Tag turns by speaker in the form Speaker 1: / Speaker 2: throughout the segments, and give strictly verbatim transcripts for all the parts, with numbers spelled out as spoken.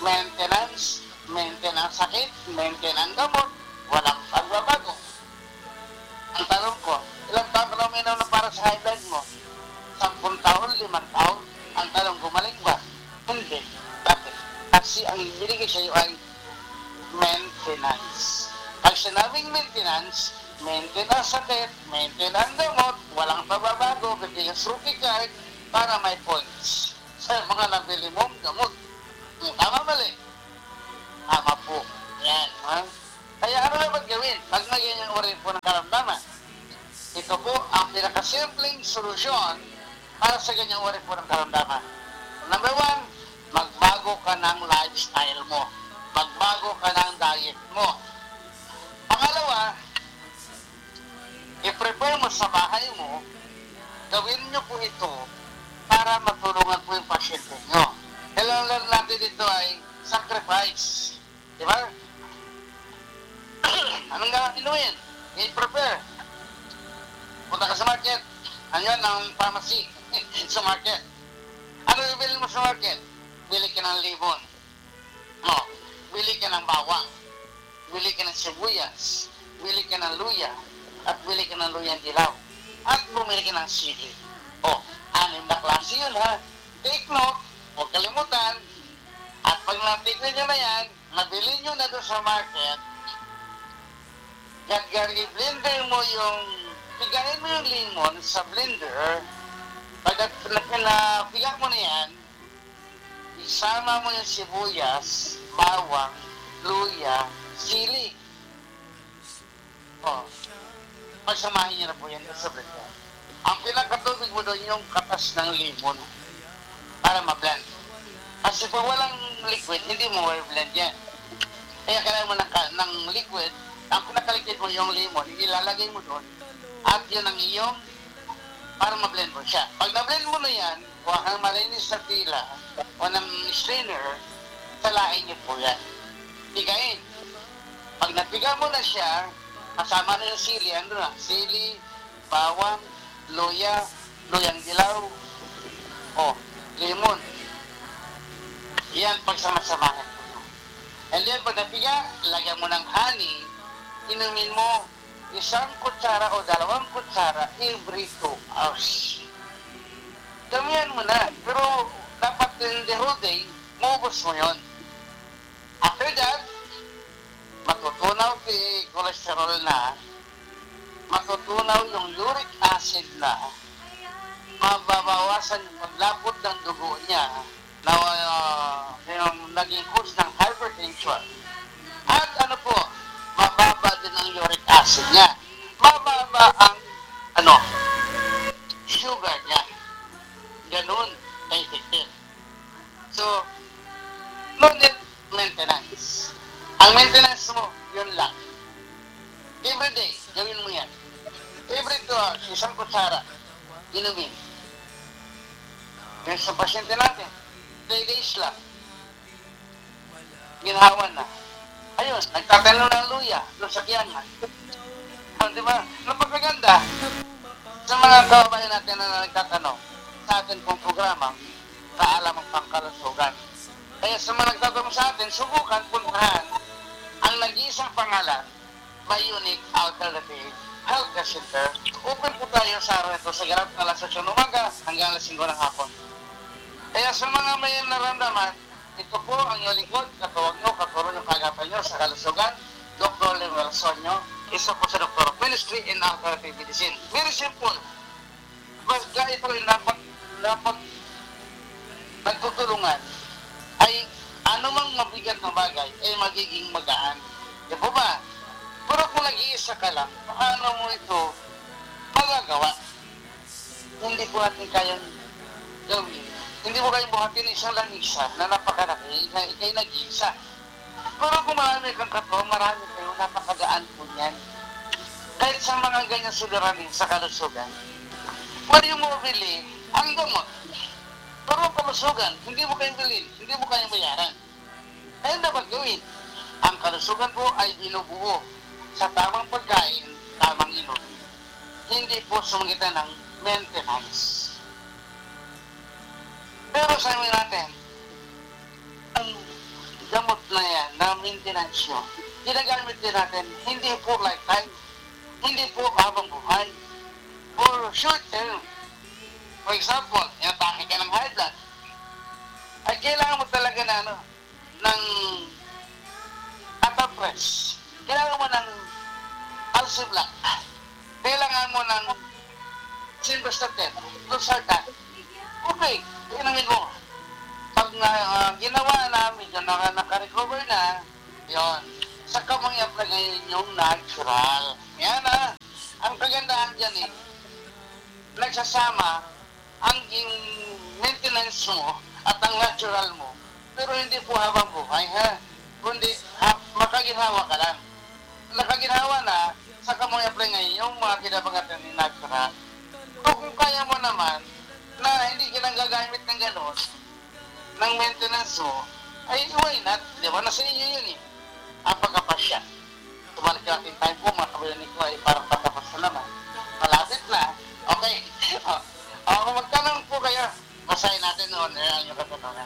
Speaker 1: maintenance, maintenance sakit, maintenance gamot, walang pagbabago. Ang tanong ko, ilang taon ka na uminom na para sa high blood mo? Sampung taon, limang taon? Ang tanong, gumaling ba? Hindi. Bakit? Kasi ang binigay sa'yo ay maintenance. Pag sinabing maintenance, maintenance sakit, maintenance gamot, walang pababago, bigyan Suki card para may points sa mga nabili mong gamot. Tama mali? Tama po. Yan. Ha? Kaya ano dapat gawin? Pag may ganyang uri po ng karamdaman, ito po ang pinakasimpleng solusyon para sa ganyang uri po ng karamdaman. Number one, magbago ka ng lifestyle mo. Magbago ka ng diet mo. Pangalawa, i-prepare mo sa bahay mo, gawin nyo po ito para matulungan po yung pasyente nyo. Kailangan natin dito ay sacrifice. Di ba? Anong gagawin? I-prepare. Punta ka sa market. Ano yan? Ang pharmacy. Sa market. Ano yung bili mo sa market? Bili ka ng limon. No. Bili ka ng bawang. Bili ka ng sibuyas. Bili ka ng luya. At bili ka ng luyang dilaw. At bumili ka ng sili. O, anim na klase yun ha. Take note. Huwag kalimutan. At pag natikli nyo na yan, nabili nyo na doon sa market, gagari blender mo yung, pigain mo yung limon sa blender, pag napiga mo na yan, isama mo yung sibuyas, bawang, luya, sili. O, pagsamahin nyo na po yan sa blender. Ang pinakatubig mo doon yung katas ng limon para ma-blend. Kasi pag walang liquid, hindi mo ma-blend yan. Kaya kailangan mo ng, ng liquid, ang pinakalikid mo yung lemon, ilalagay mo doon, at yun ang iyong, para ma-blend mo siya. Pag na-blend mo na yan, huwag kang malinis sa tila, o ng strainer, salain niyo po yan. Pigain. Pag napiga mo na siya, kasama na yung sili, ano na, sili, bawang, luya, luyang dilaw, o, lemon. Yan, pagsama-samahan mo. And then, pag napiga, lagyan mo ng honey, inumin mo isang kutsara o dalawang kutsara every two hours. Damihan mo na. Pero, dapat in the whole day, maubos mo yun. After that, matutunaw yung cholesterol na, matutunaw yung uric acid na, mababawasan yung paglapot ng dugo niya, na uh, yung naging cause ng hypertension. At ano po, mababa din ang uric acid niya. Mababa ang, ano, sugar niya. Ganun, effective. So, no need maintenance. Ang maintenance mo, yun lang. Every day, gawin mo yan. Every two hours, isang kutsara, inumin. Yung sa pasyente natin, three days lang. Ginahawan na. Ayun, nagtatanong ng luya, doon sa kiyangan. Oh, di ba? Napagaganda. Sa mga kababayan natin na nagtatanong, sa atin pong programa, kaalam ang pangkalusugan. Kaya sa mga nagtatanong sa atin, subukan, puntahan, ang nag-iisang pangalan, may unique alternative health care center. Open po tayo sa araw ito sa garap na alas eight ng umaga hanggang alas five ng hapon. Kaya sa mga may naramdaman, ito po ang iyong lingkod, katuwag nyo, katuro nyo, kagapan nyo sa kalusugan, Doctor Lemuel Sonyo, isa po sa Doctor of Ministry in Alternative Medicine. Very simple. Basta ito yung dapat, dapat nagtutulungan, ay anumang mabigat na bagay ay magiging magaan. Di po ba? Pero kung nag-iisa ka lang, paano mo ito magagawa? Hindi po natin kayang gawin. Hindi mo kayang buhatin isang langisa na napakalaki na ikay nag-iisa. Pero kung marami kang kato, marami kayo, napakagaan po niyan. Kahit sa mga ganyan suliranin sa kalusugan, pwede mo bili ang gamot. Pero ang kalusugan, hindi mo kayang bilhin, hindi mo kayang bayaran. Ayun dapat gawin. Ang kalusugan po ay binubuo sa tamang pagkain, tamang inom. Hindi po sumagitan ng maintenance. Pero sa amin natin, ang na yan, na maintenance nyo, ginagamit din natin, hindi po lifetime, hindi po habang buhay, for short term. For example, inatake ka ng high blood, ay kailangan mo talaga na ano, ng atapres, kailangan mo ng alciblac, kailangan mo ng simvastatin, losartan. Okay, inamin mo. Pag na, uh, ginawa namin, yun, naka, naka-recover na, yun, saka mong i-apply ngayon yung natural. Yan ah. Ang kagandahan dyan eh, nagsasama ang yung maintenance mo at ang natural mo, pero hindi po habang buhay ha, kundi ha, makaginhawa ka lang. Nakaginhawa na, saka mong i-apply ngayon yung mga pinabangatan ni natural. So kung kaya mo naman, na hindi ka nang gagamit ng gano'n, ng maintenance mo, ay why not? Di ba? Nasa inyo yun eh. Ang pagkapasya. Tumalik natin tayo po, mga kabayanin ko ay parang patapos na naman. Malapit na. Okay. O, o kung magtanong po kayo, basahin natin noon eh, ang yung katanungan.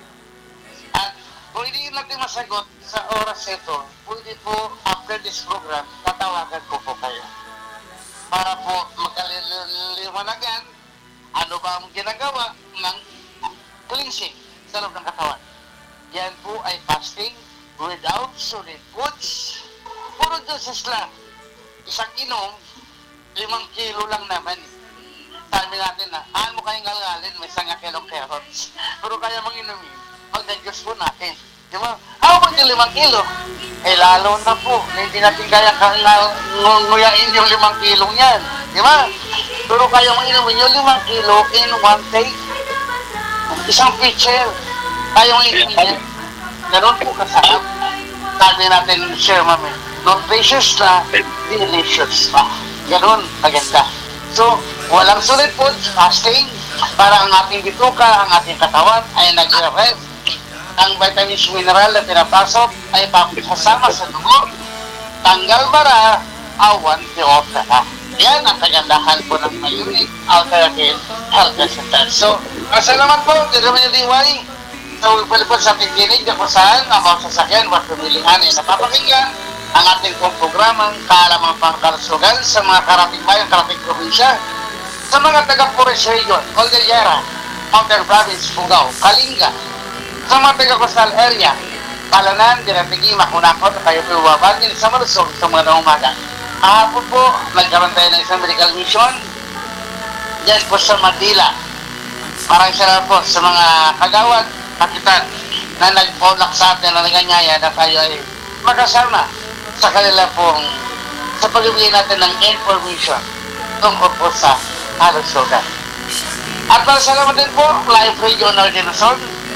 Speaker 1: At kung hindi natin masagot sa oras ito, pwede po, after this program, tatawagan ko po kayo. Para po magkaliliwanagan, ano ba ang ginagawa ng cleansing sa loob ng katawan. Yan po ay fasting without solid foods. Puro doses lang. Isang inom, limang kilo lang naman. Sabi natin na, aan mo kayong galgalin, may isang kilong carrots. Pero kaya mong inumin, mag-Diyos po natin. Di ba? How about yung limang kilo? Eh lalo na po, hindi natin kaya nguyain yung limang kilong yan. Di ba? Pero kaya mong inumin yung limang kilo in one take. Isang pitcher. Kaya mong inumin yan. Ganun po kasarap. Sabi natin, Sir Mami, nutritious na, delicious pa. Ganun, maganda. So, walang solid foods, fasting, para ang ating bituka, ang ating katawan ay nag-rest. Ang vitamins mineral na pinapasok ay papasama sa dugo. Tanggal bara, awan teopera. Yan ang kagandahan po ng Mayunic Alternative Health Center. So, masalamat po, hindi naman yung D Y. So, pwede po sa ating dinig na kung saan ang mga sasakyan, mga pamilihan ay napapakinggan ang ating pong programang Kaalamang Pangkalusugan sa mga karating bayan, karating probinsya, sa mga taga-Forest Region, Cordillera, Mountain Province, Bugao, Kalinga, sa mga taga-coastal area, Palanan, Dinatigi, Makunakot, kayo po babagin sa Malusog sa mga umaga. Kahapon po, nagkaroon tayo ng isang medical mission dyan po sa Manila. Maraming salamat po sa mga kagawad, kapitan, na nag-paulak sa atin na naganyaya na tayo ay makasama sa kanila pong sa pagbibigay natin ng information tungkol po sa kalusugan. At salamat din po, Live Radio Northern Luzon,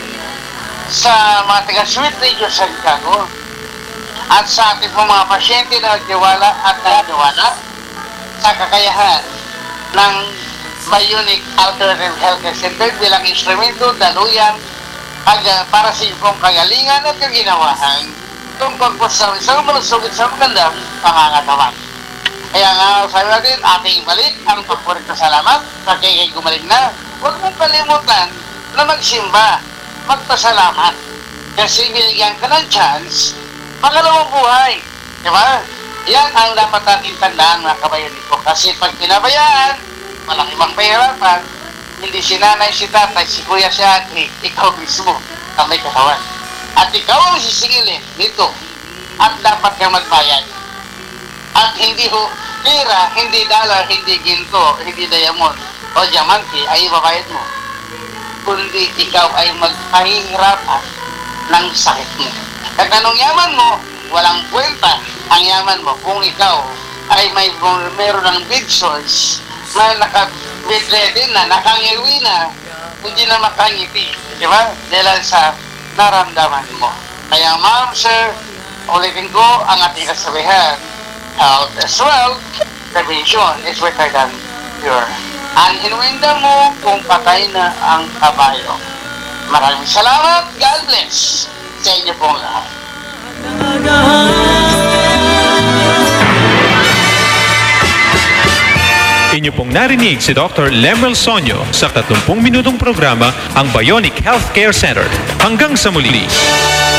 Speaker 1: sa mga taga-Sweet Radio sa Chicago, at sa ating po mga pasyente na nagtiwala at nagtiwala sa kakayahan ng Mayunic Alternative Health Center bilang instrumento, daluyan, para sa iyong kagalingan at kaginawahan tungkol po sa isang malusugit sa magandang pangangatawan. Kaya nga, sabi natin, ating balik ang pagpurit na salamat sa kay gumaling na. Huwag mong kalimutan na magsimba, magpasalamat, kasi binigyan ka ng chance pangalawang buhay. Di ba? Yan ang dapat natin tandaan, mga kabayanin ko. Kasi pag pinabayaan, walang ibang pahirapan, hindi si nanay, si tatay, si kuya, si ate, ikaw mismo ang may katawan. At ikaw ang sisingilin dito. At dapat kang magbayad. At hindi ho, pera, hindi dollar, hindi ginto, hindi diamond, o diamante, ay ibabayad mo. Kundi ikaw ay magpahihirapan ng sakit mo. At anong yaman mo, walang kwenta ang yaman mo kung ikaw ay may meron ng big source na naka-bedridden na, nakangiwi na, hindi na makangiti. Di ba? Dahil sa naramdaman mo. Kaya ma'am, sir, ulitin ko ang ating kasabihan. Health as well, prevention is better than cure. Ang hinuwinda mo kung patay na ang kabayo. Maraming salamat. God bless sa inyo pong lahat.
Speaker 2: Inyo pong narinig si Doctor Lemuel Sonyo sa tatlumpung minutong programa ang Bionic Healthcare Center. Hanggang sa muli.